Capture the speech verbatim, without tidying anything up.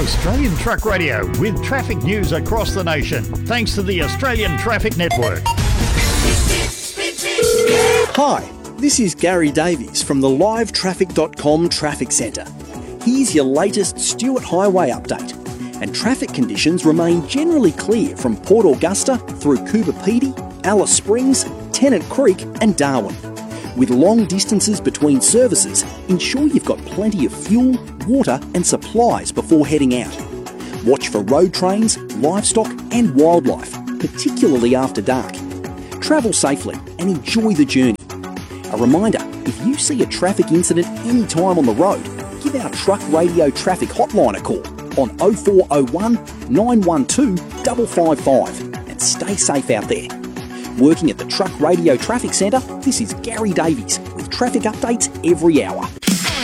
Australian Truck Radio with traffic news across the nation, thanks to the Australian Traffic Network. Hi, this is Gary Davies from the live traffic dot com Traffic Centre. Here's your latest Stuart Highway update. And traffic conditions remain generally clear from Port Augusta through Coober Pedy, Alice Springs, Tennant Creek and Darwin. With long distances between services, ensure you've got plenty of fuel, water and supplies before heading out. Watch for road trains, livestock and wildlife, particularly after dark. Travel safely and enjoy the journey. A reminder, if you see a traffic incident any time on the road, give our Truck Radio Traffic Hotline a call on oh four oh one, nine one two, five five five and stay safe out there. Working at the Truck Radio Traffic Centre, this is Gary Davies with traffic updates every hour.